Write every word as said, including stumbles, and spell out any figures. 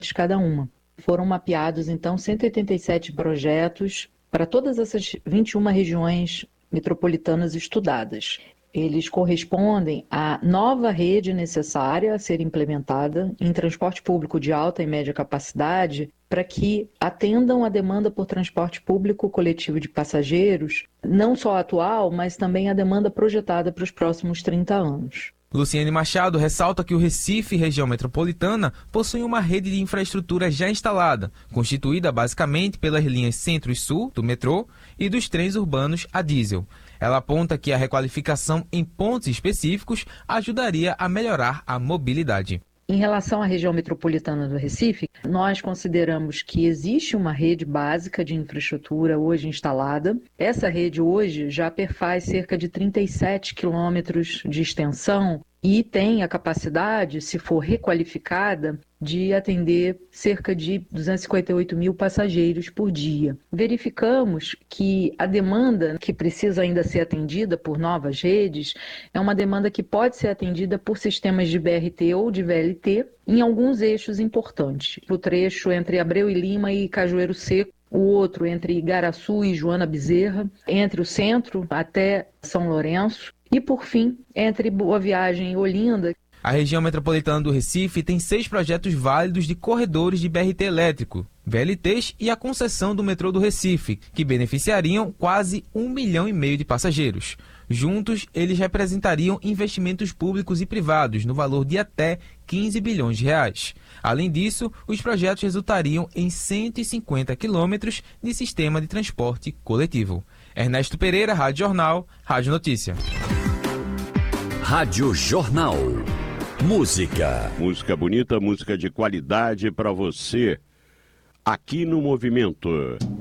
de cada uma. Foram mapeados, então, cento e oitenta e sete projetos para todas essas vinte e uma regiões metropolitanas estudadas. Eles correspondem à nova rede necessária a ser implementada em transporte público de alta e média capacidade para que atendam a demanda por transporte público coletivo de passageiros, não só atual, mas também a demanda projetada para os próximos trinta anos. Luciene Machado ressalta que o Recife e região metropolitana possuem uma rede de infraestrutura já instalada, constituída basicamente pelas linhas Centro e Sul, do metrô, e dos trens urbanos a diesel. Ela aponta que a requalificação em pontos específicos ajudaria a melhorar a mobilidade. Em relação à região metropolitana do Recife, nós consideramos que existe uma rede básica de infraestrutura hoje instalada. Essa rede hoje já perfaz cerca de trinta e sete quilômetros de extensão e tem a capacidade, se for requalificada, de atender cerca de duzentos e cinquenta e oito mil passageiros por dia. Verificamos que a demanda que precisa ainda ser atendida por novas redes é uma demanda que pode ser atendida por sistemas de B R T ou de V L T em alguns eixos importantes. O trecho entre Abreu e Lima e Cajueiro Seco, o outro entre Igaraçu e Joana Bezerra, entre o centro até São Lourenço e, por fim, entre Boa Viagem e Olinda. A região metropolitana do Recife tem seis projetos válidos de corredores de B R T elétrico, V L Ts e a concessão do metrô do Recife, que beneficiariam quase um milhão e meio de passageiros. Juntos, eles representariam investimentos públicos e privados no valor de até quinze bilhões de reais. Além disso, os projetos resultariam em cento e cinquenta quilômetros de sistema de transporte coletivo. Ernesto Pereira, Rádio Jornal, Rádio Notícia. Rádio Jornal. Música. Música bonita, música de qualidade para você. Aqui no Movimento.